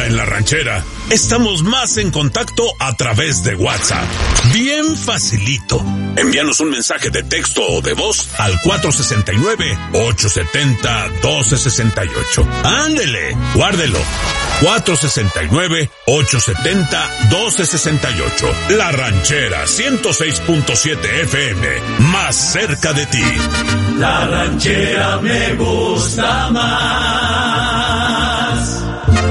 en La Ranchera estamos más en contacto a través de WhatsApp. Bien facilito. Envíanos un mensaje de texto o de voz al 469-870-1268. ¡Ándele! Guárdelo. 469-870-1268. La Ranchera 106.7 FM. Más cerca de ti. La Ranchera me gusta más.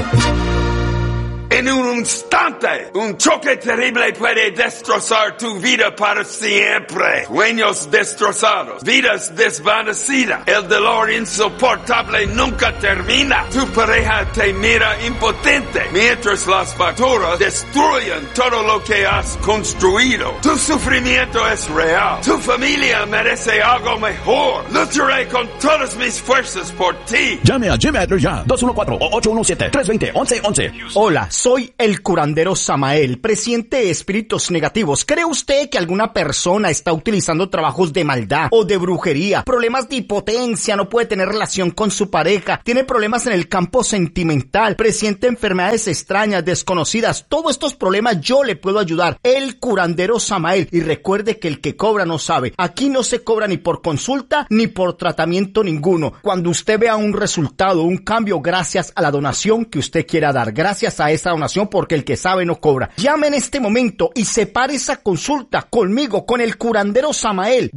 En un instante, un choque terrible puede destrozar tu vida para siempre. Sueños destrozados, vidas desvanecidas. El dolor insoportable nunca termina. Tu pareja te mira impotente, mientras las facturas destruyen todo lo que has construido. Tu sufrimiento es real. Tu familia merece algo mejor. Lucharé con todas mis fuerzas por ti. Llame a Jimmy Adler ya. 214-817-320-1111. Hola, soy el curandero Samael, presiente de espíritus negativos. ¿Cree usted que alguna persona está utilizando trabajos de maldad o de brujería? Problemas de impotencia, no puede tener relación con su pareja, tiene problemas en el campo sentimental, presiente enfermedades extrañas, desconocidas. Todos estos problemas yo le puedo ayudar. El curandero Samael. Y recuerde que el que cobra no sabe. Aquí no se cobra ni por consulta ni por tratamiento ninguno. Cuando usted vea un resultado, un cambio, gracias a la donación que usted quiera dar, gracias a esa donación, porque el que sabe no cobra. Llame en este momento y separe esa consulta conmigo, con el curandero Samael.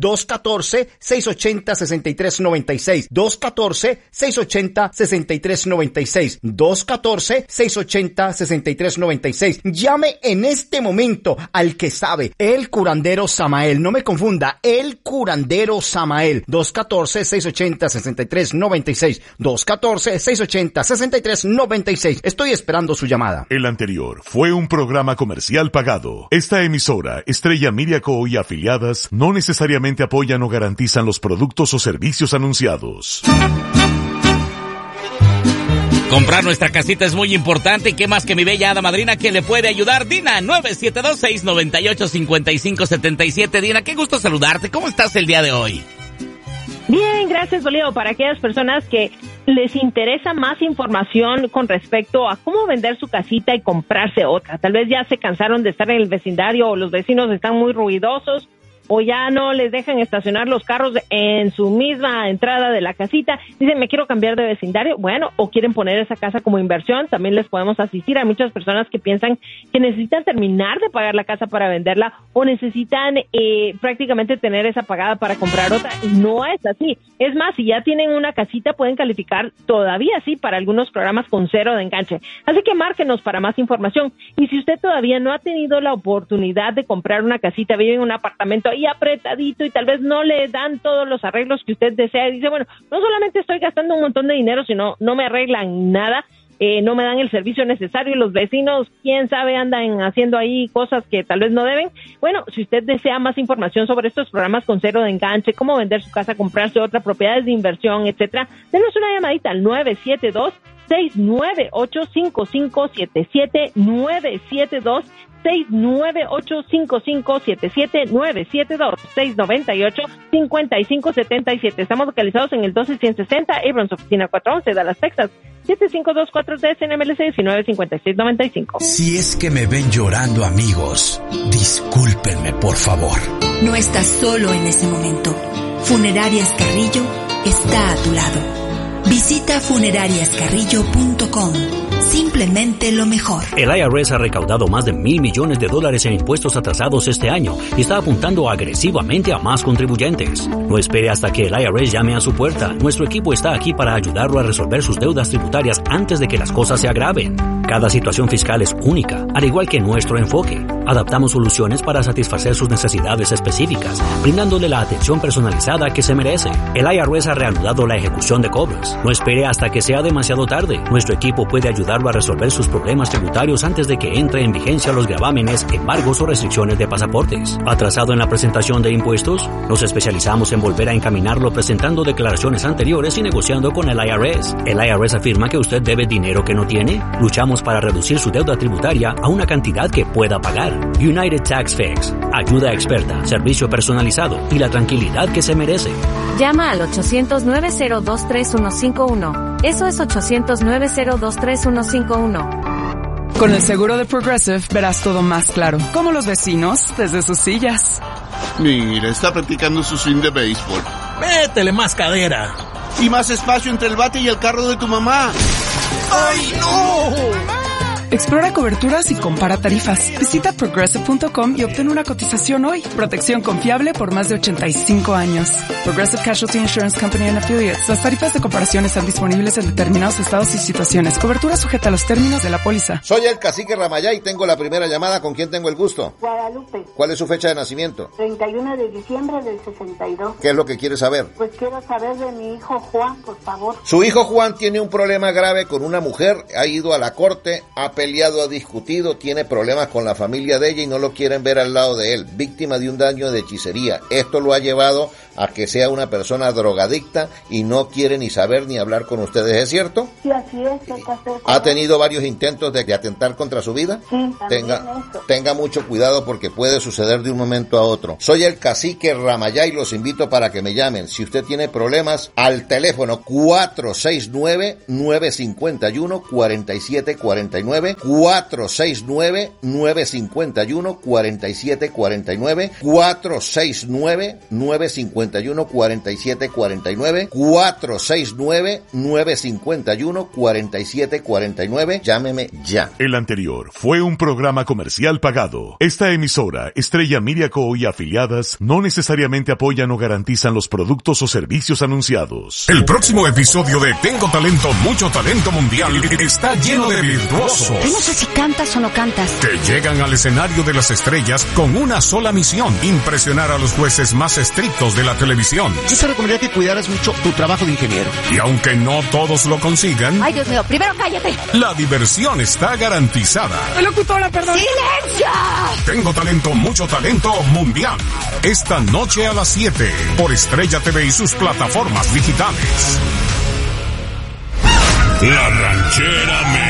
214-680-6396. 214-680-6396. 214-680-6396. Llame en este momento al que sabe, el curandero Samael. No me confunda, el curandero Samael. 214-680-6396. 214-680-6396. Estoy esperando su llamada. El anterior fue un programa comercial pagado. Esta emisora, Estrella Media Co. y afiliadas, no necesariamente apoyan o garantizan los productos o servicios anunciados. Comprar nuestra casita es muy importante. ¿Qué más que mi bella hada madrina que le puede ayudar? Dina, 972-698-5577. Dina, qué gusto saludarte. ¿Cómo estás el día de hoy? Bien, gracias, Bolívar. Para aquellas personas que les interesa más información con respecto a cómo vender su casita y comprarse otra. Tal vez ya se cansaron de estar en el vecindario o los vecinos están muy ruidosos o ya no les dejan estacionar los carros en su misma entrada de la casita. Dicen, me quiero cambiar de vecindario. Bueno, o quieren poner esa casa como inversión, también les podemos asistir. Hay muchas personas que piensan que necesitan terminar de pagar la casa para venderla o necesitan prácticamente tener esa pagada para comprar otra. No es así. Es más, si ya tienen una casita, pueden calificar todavía sí para algunos programas con 0 de enganche. Así que márquenos para más información. Y si usted todavía no ha tenido la oportunidad de comprar una casita, vive en un apartamento ahí apretadito y tal vez no le dan todos los arreglos que usted desea y dice, bueno, no solamente estoy gastando un montón de dinero, sino no me arreglan nada, no me dan el servicio necesario y los vecinos, quién sabe, andan haciendo ahí cosas que tal vez no deben. Bueno, si usted desea más información sobre estos programas con 0 de enganche, cómo vender su casa, comprarse otra, propiedades de inversión, etcétera, denos una llamadita al 972-698-5577, 972-698-5577, 698-5577. Estamos localizados en el 12160 Abrams, oficina 411, Dallas, Texas. 752-410 NMLC 195695. Si es que me ven llorando, amigos, discúlpenme, por favor. No estás solo en ese momento. Funerarias Carrillo está a tu lado. Visita funerariascarrillo.com. Simplemente lo mejor. El IRS ha recaudado más de $1,000 millones en impuestos atrasados este año y está apuntando agresivamente a más contribuyentes. No espere hasta que el IRS llame a su puerta. Nuestro equipo está aquí para ayudarlo a resolver sus deudas tributarias antes de que las cosas se agraven. Cada situación fiscal es única, al igual que nuestro enfoque. Adaptamos soluciones para satisfacer sus necesidades específicas, brindándole la atención personalizada que se merece. El IRS ha reanudado la ejecución de cobros. No espere hasta que sea demasiado tarde. Nuestro equipo puede ayudarlo a resolver sus problemas tributarios antes de que entre en vigencia los gravámenes, embargos o restricciones de pasaportes. ¿Atrasado en la presentación de impuestos? Nos especializamos en volver a encaminarlo presentando declaraciones anteriores y negociando con el IRS. ¿El IRS afirma que usted debe dinero que no tiene? Luchamos para reducir su deuda tributaria a una cantidad que pueda pagar. United Tax Fix. Ayuda experta, servicio personalizado y la tranquilidad que se merece. Llama al 800-902-3151. Eso es 800-902-3151. Con el seguro de Progressive verás todo más claro, como los vecinos desde sus sillas. Mira, está practicando su swing de béisbol. Métele más cadera. Y más espacio entre el bate y el carro de tu mamá. ¡Ay, no! Explora coberturas y compara tarifas. Visita Progressive.com y obtén una cotización hoy. Protección confiable por más de 85 años. Progressive Casualty Insurance Company and Affiliates. Las tarifas de comparación están disponibles en determinados estados y situaciones. Cobertura sujeta a los términos de la póliza. Soy el cacique Ramayá y tengo la primera llamada. ¿Con quién tengo el gusto? Guadalupe. ¿Cuál es su fecha de nacimiento? 31 de diciembre del 62. ¿Qué es lo que quiere saber? Pues quiero saber de mi hijo Juan, por favor. Su hijo Juan tiene un problema grave con una mujer. Ha ido a la corte, ha peleado, ha discutido, tiene problemas con la familia de ella y no lo quieren ver al lado de él, víctima de un daño de hechicería. Esto lo ha llevado a que sea una persona drogadicta y no quiere ni saber ni hablar con ustedes, ¿es cierto? Sí, así es. ¿Ha tenido varios intentos de atentar contra su vida? Sí, tenga mucho cuidado porque puede suceder de un momento a otro. Soy el cacique Ramayá y los invito para que me llamen. Si usted tiene problemas, al teléfono 469-951-4749, 469-951-4749, 469-951-4749, 469-951-4749. Llámeme ya. El anterior fue un programa comercial pagado. Esta emisora, Estrella Miriaco y afiliadas, no necesariamente apoyan o garantizan los productos o servicios anunciados. El próximo episodio de Tengo Talento, Mucho Talento Mundial está lleno de virtuosos. Yo no sé si cantas o no cantas. Que llegan al escenario de las estrellas con una sola misión: impresionar a los jueces más estrictos de la televisión. Yo te recomendaría que cuidaras mucho tu trabajo de ingeniero. Y aunque no todos lo consigan... ¡Ay, Dios mío! ¡Primero cállate! La diversión está garantizada. ¡Locutora, perdón! ¡Silencio! Tengo Talento, Mucho Talento Mundial. Esta noche a las 7 por Estrella TV y sus plataformas digitales. La Ranchera